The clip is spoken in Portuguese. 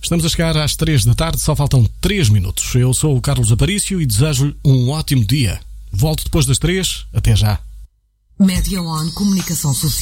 Estamos a chegar às 3 da tarde, só faltam 3 minutos. Eu sou o Carlos Aparício e desejo-lhe um ótimo dia. Volto depois das 3. Até já. Média On Comunicação Social.